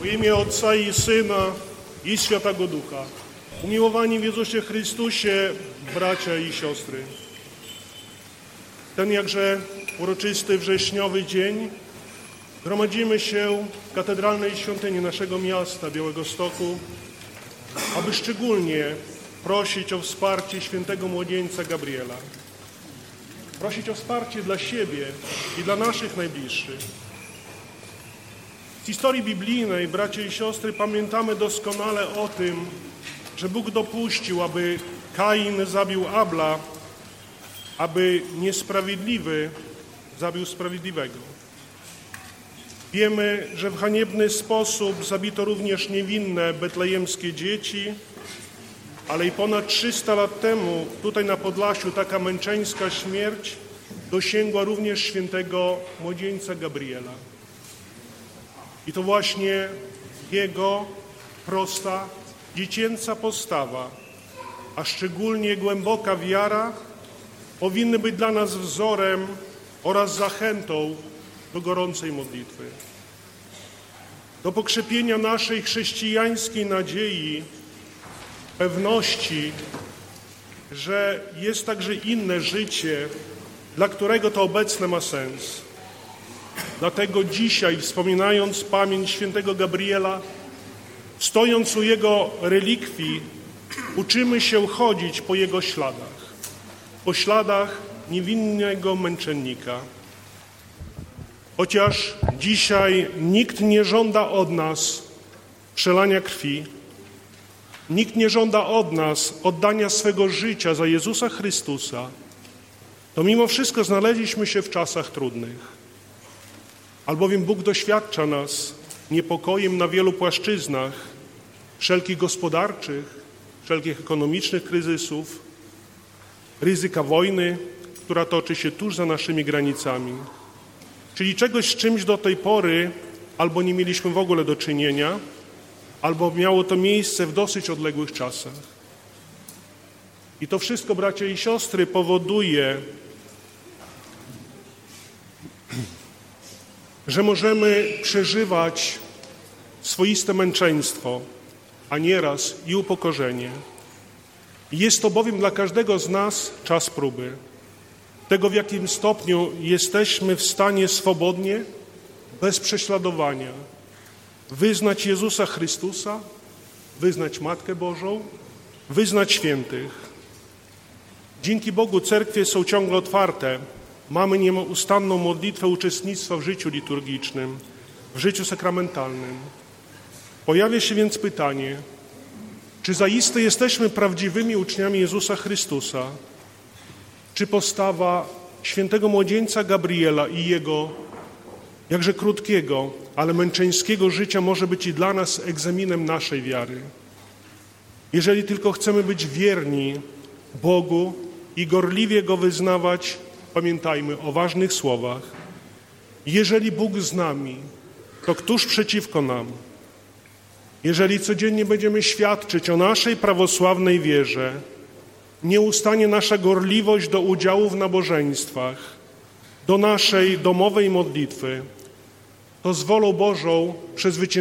W imię Ojca i Syna i Świętego Ducha. Umiłowani w Jezusie Chrystusie, bracia i siostry. Ten jakże uroczysty wrześniowy dzień gromadzimy się w katedralnej świątyni naszego miasta, Białegostoku, aby szczególnie prosić o wsparcie świętego młodzieńca Gabriela. Prosić o wsparcie dla siebie i dla naszych najbliższych. Z historii biblijnej, bracia i siostry, pamiętamy doskonale o tym, że Bóg dopuścił, aby Kain zabił Abla, aby niesprawiedliwy zabił sprawiedliwego. Wiemy, że w haniebny sposób zabito również niewinne betlejemskie dzieci, ale i ponad 300 lat temu tutaj na Podlasiu taka męczeńska śmierć dosięgła również świętego młodzieńca Gabriela. I to właśnie jego prosta, dziecięca postawa, a szczególnie głęboka wiara powinny być dla nas wzorem oraz zachętą do gorącej modlitwy. Do pokrzepienia naszej chrześcijańskiej nadziei, pewności, że jest także inne życie, dla którego to obecne ma sens. Dlatego dzisiaj, wspominając pamięć świętego Gabriela, stojąc u jego relikwii, uczymy się chodzić po jego śladach niewinnego męczennika. Chociaż dzisiaj nikt nie żąda od nas przelania krwi, nikt nie żąda od nas oddania swego życia za Jezusa Chrystusa, to mimo wszystko znaleźliśmy się w czasach trudnych. Albowiem Bóg doświadcza nas niepokojem na wielu płaszczyznach, wszelkich gospodarczych, wszelkich ekonomicznych kryzysów, ryzyka wojny, która toczy się tuż za naszymi granicami. Czyli czegoś, z czymś do tej pory albo nie mieliśmy w ogóle do czynienia, albo miało to miejsce w dosyć odległych czasach. I to wszystko, bracia i siostry, powoduje, że możemy przeżywać swoiste męczeństwo, a nieraz i upokorzenie. Jest to bowiem dla każdego z nas czas próby. Tego, w jakim stopniu jesteśmy w stanie swobodnie, bez prześladowania, wyznać Jezusa Chrystusa, wyznać Matkę Bożą, wyznać świętych. Dzięki Bogu cerkwie są ciągle otwarte. Mamy nieustanną modlitwę uczestnictwa w życiu liturgicznym, w życiu sakramentalnym. Pojawia się więc pytanie, czy zaiste jesteśmy prawdziwymi uczniami Jezusa Chrystusa? Czy postawa świętego młodzieńca Gabriela i jego jakże krótkiego, ale męczeńskiego życia może być i dla nas egzaminem naszej wiary? Jeżeli tylko chcemy być wierni Bogu i gorliwie Go wyznawać, pamiętajmy o ważnych słowach. Jeżeli Bóg z nami, to któż przeciwko nam? Jeżeli codziennie będziemy świadczyć o naszej prawosławnej wierze, nie ustanie nasza gorliwość do udziału w nabożeństwach, do naszej domowej modlitwy, to z wolą Bożą przezwyciężymy